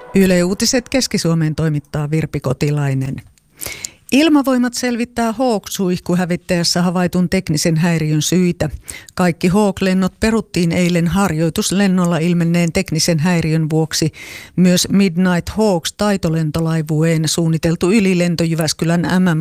Yle Uutiset Keski-Suomeen toimittaa Virpi Kotilainen. Ilmavoimat selvittää Hawk-suihkuhävittäjässä havaitun teknisen häiriön syitä. Kaikki Hawk-lennot peruttiin eilen harjoituslennolla ilmenneen teknisen häiriön vuoksi. Myös Midnight Hawks -taitolentolaivueen suunniteltu ylilento Jyväskylän